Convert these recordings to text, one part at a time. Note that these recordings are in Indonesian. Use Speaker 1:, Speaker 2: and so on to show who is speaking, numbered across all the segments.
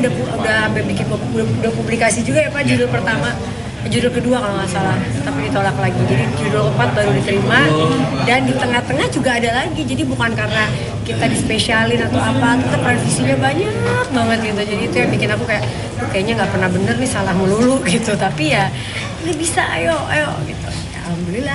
Speaker 1: udah sampai bikin udah publikasi juga ya Pak, judul pertama, judul kedua kalau nggak salah, tapi ditolak lagi. Jadi judul keempat baru diterima, dan di tengah-tengah juga ada lagi. Jadi bukan karena kita dispesialin atau apa, tetap revisinya banyak banget gitu. Jadi itu yang bikin aku kayak kayaknya nggak pernah bener nih, salah melulu gitu. Tapi ya ini bisa, ayo gitu. Ya, alhamdulillah.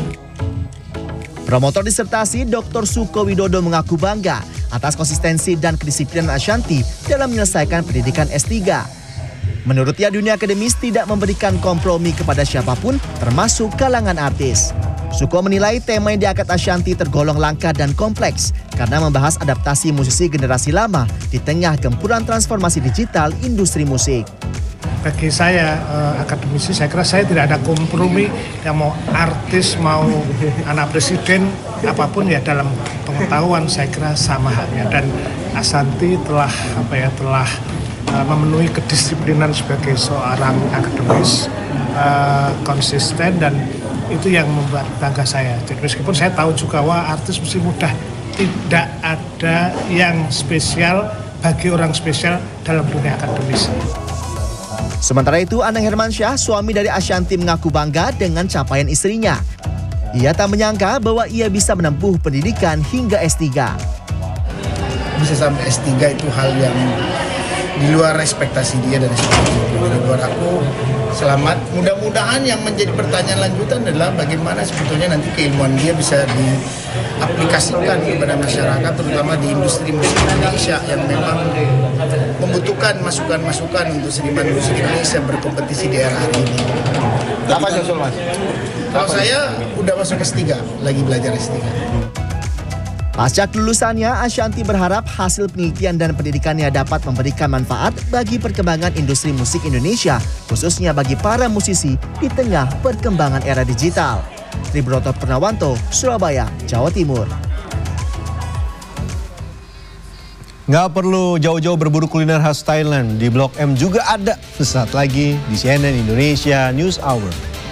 Speaker 2: Promotor disertasi Dr. Suko Widodo mengaku bangga atas konsistensi dan kedisiplinan Ashanty dalam menyelesaikan pendidikan S3. Menurutnya dunia akademis tidak memberikan kompromi kepada siapapun, termasuk kalangan artis. Suko menilai tema yang diangkat Ashanty tergolong langka dan kompleks karena membahas adaptasi musisi generasi lama di tengah gempuran transformasi digital industri musik.
Speaker 3: Bagi saya, akademisi, saya kira saya tidak ada kompromi, yang mau artis, mau anak presiden, apapun ya dalam pengetahuan saya kira sama halnya. Dan Ashanty telah memenuhi kedisiplinan sebagai seorang akademis, konsisten, dan itu yang membuat bangga saya. Jadi meskipun saya tahu juga wah artis mesti mudah, tidak ada yang spesial bagi orang spesial dalam dunia akademis.
Speaker 2: Sementara itu, Anang Hermansyah, suami dari Ashanty, mengaku bangga dengan capaian istrinya. Ia tak menyangka bahwa ia bisa menempuh pendidikan hingga S3.
Speaker 4: Bisa sampai S3 itu hal yang di luar ekspektasi dia dan ekspektasi di luar aku. Selamat, mudah-mudahan yang menjadi pertanyaan lanjutan adalah bagaimana sebetulnya nanti keilmuan dia bisa diaplikasikan kepada masyarakat, terutama di industri musik Indonesia yang memang membutuhkan masukan-masukan untuk seniman musik Indonesia berkompetisi di era hari ini.
Speaker 5: Apa nyusul Mas?
Speaker 4: Kalau saya udah masuk S3, lagi belajar S3.
Speaker 2: Pasca kelulusannya, Ashanty berharap hasil penelitian dan pendidikannya dapat memberikan manfaat bagi perkembangan industri musik Indonesia, khususnya bagi para musisi di tengah perkembangan era digital. Triburoto Purnawanto, Surabaya, Jawa Timur.
Speaker 6: Nggak perlu jauh-jauh berburu kuliner khas Thailand, di Blok M juga ada. Sesaat lagi di CNN Indonesia News Hour.